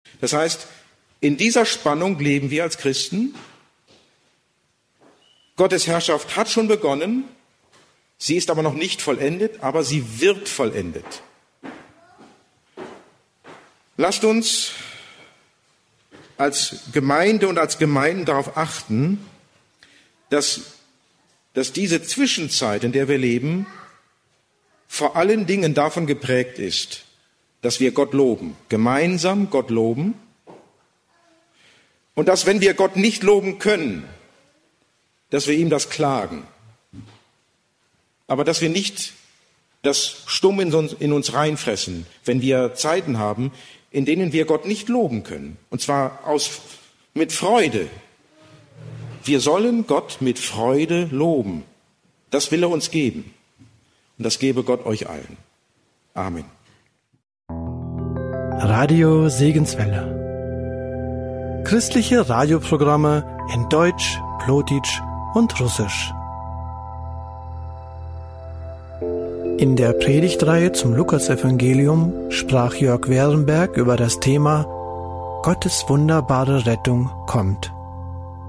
Das heißt, in dieser Spannung leben wir als Christen. Gottes Herrschaft hat schon begonnen, sie ist aber noch nicht vollendet, aber sie wird vollendet. Lasst uns als Gemeinde und als Gemeinden darauf achten, dass diese Zwischenzeit, in der wir leben, vor allen Dingen davon geprägt ist, dass wir Gott loben, gemeinsam Gott loben, und dass, wenn wir Gott nicht loben können, dass wir ihm das klagen, aber dass wir nicht das stumm in uns reinfressen, wenn wir Zeiten haben, in denen wir Gott nicht loben können, und zwar mit Freude. Wir sollen Gott mit Freude loben. Das will er uns geben. Und das gebe Gott euch allen. Amen. Radio Segenswelle. Christliche Radioprogramme in Deutsch, Plotitsch und Russisch. In der Predigtreihe zum Lukasevangelium sprach Jörg Werenberg über das Thema Gottes wunderbare Rettung kommt.